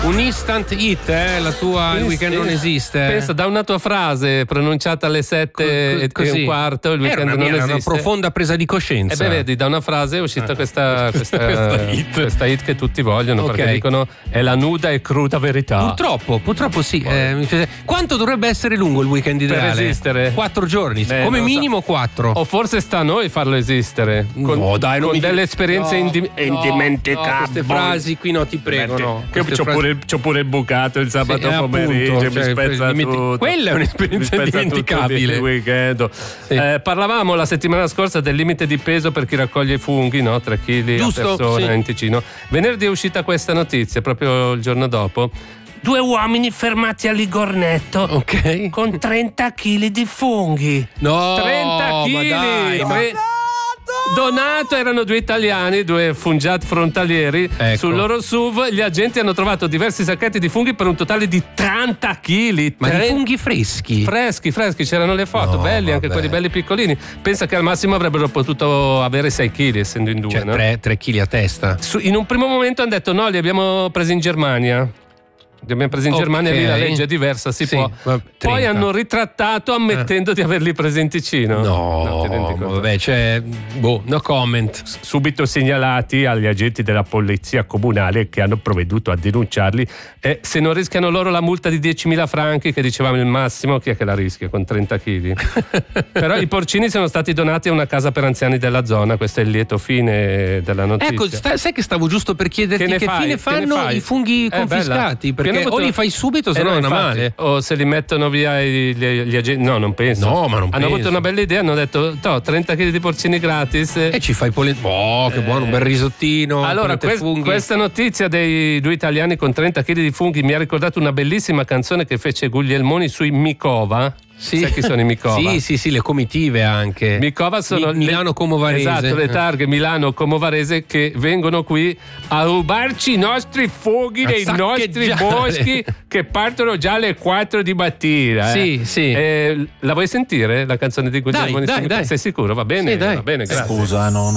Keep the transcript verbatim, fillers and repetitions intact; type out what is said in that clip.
Un instant hit, eh? La tua il weekend non esiste. Pensa, da una tua frase pronunciata alle sette Co- e un quarto, il weekend era una, non era esiste. una profonda presa di coscienza. E beh, vedi, da una frase è uscita eh. questa, questa, questa, hit. questa hit che tutti vogliono, okay. Perché dicono è la nuda e cruda verità. Purtroppo, purtroppo sì. Eh, quanto dovrebbe essere lungo il weekend ideale? Per esistere? Quattro giorni, beh, come minimo so. quattro. O forse sta a noi farlo esistere. Con, no, dai, non con mi delle esperienze no, indi- no, indimenticabili. No, queste frasi qui no, ti prego. No. Che c'ho, frasi... pure, c'ho pure il bucato il sabato sì, pomeriggio, appunto, mi cioè, spezza dimenti- tutto. Quella è un'esperienza indimenticabile. Weekend. Sì. Eh, parlavamo la settimana scorsa del limite di peso per chi raccoglie i funghi, no? tre chili a persona, sì. In Ticino. Venerdì è uscita questa notizia, proprio il giorno dopo. Due uomini fermati a Ligornetto, ok, con trenta chili di funghi. No, trenta chili. Ma dai, Tre... Donato, erano due italiani, due fungiati frontalieri. Ecco. Sul loro S U V gli agenti hanno trovato diversi sacchetti di funghi per un totale di trenta chili. Ma Tre... di funghi freschi? Freschi, freschi, c'erano le foto, no, belli, vabbè. Anche quelli belli piccolini. Pensa che al massimo avrebbero potuto avere sei chili, essendo in due, cioè, no? tre chili a testa. Su, in un primo momento hanno detto no, li abbiamo presi in Germania. Li abbiamo presi in okay. Germania, lì la legge è diversa, si sì, può. Poi hanno ritrattato ammettendo eh. di averli presi in Ticino. No, no vabbè, cioè, boh, no comment. Subito segnalati agli agenti della polizia comunale che hanno provveduto a denunciarli. E se non rischiano loro la multa di diecimila franchi, che dicevamo il massimo, chi è che la rischia con trenta chili? Però i porcini sono stati donati a una casa per anziani della zona, questo è il lieto fine della notizia. Ecco, sta, sai che stavo giusto per chiederti che, che fai? fine fanno che i funghi eh, confiscati? Bella. Perché o li fai subito, se no non è male. O se li mettono via gli, gli agenti. No, non penso. No, ma non hanno penso. avuto una bella idea, hanno detto to, trenta chili di porcini gratis. E ci fai polenta. Oh, che eh. buono, un bel risottino. Allora, que- questa notizia dei due italiani con trenta chili di funghi mi ha ricordato una bellissima canzone che fece Guglielmoni sui Mikova. Sì. Sai chi sono i Mikova? Sì, sì, sì, le comitive anche. Mikova sono Mi- Milano Como Varese. Esatto, le targhe Milano Como Varese che vengono qui a rubarci i nostri funghi dei nostri boschi che partono già alle quattro di mattina. Sì, eh. sì. Eh, la vuoi sentire la canzone di Guglielmo? Dai, dai, dai. Sei sicuro? Va bene? Sì, dai. Va bene, grazie. Scusa, no, no.